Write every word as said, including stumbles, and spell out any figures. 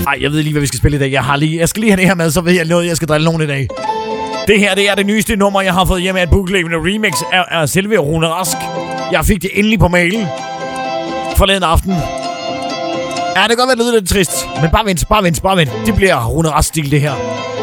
Ej, jeg ved lige, hvad vi skal spille i dag. Jeg, har lige, jeg skal lige have det her med, så ved jeg noget, jeg skal drille nogen i dag. Det her, det er det nyeste nummer, jeg har fået hjemme af et bootlegende remix af, af selve Rune Rask. Jeg fik det endelig på mail forleden aften. Ja, det kan godt være lidt trist, men bare vent, bare vent, bare vent. Det bliver Rune Rask-stil, det her.